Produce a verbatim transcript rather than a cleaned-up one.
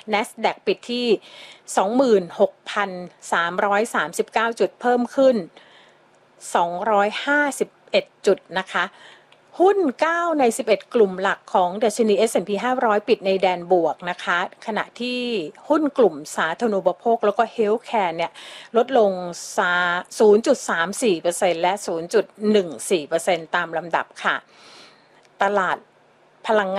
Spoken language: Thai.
NASDAQ ปิดที่ สองหมื่นหกพันสามร้อยสามสิบเก้า จุดเพิ่มขึ้นสองร้อยห้าสิบเอ็ดจุดนะคะหุ้นเก้าในสิบเอ็ดกลุ่มหลักของดัชนี เอส แอนด์ พี ห้าร้อยปิดในแดนบวกนะคะขณะที่หุ้นกลุ่มสาธารณูปโภคแล้วก็เฮลท์แคร์เนี่ยลดลง ศูนย์จุดสามสี่เปอร์เซ็นต์ และ ศูนย์จุดหนึ่งสี่เปอร์เซ็นต์ ตามลำดับค่ะตลาดพลังงาน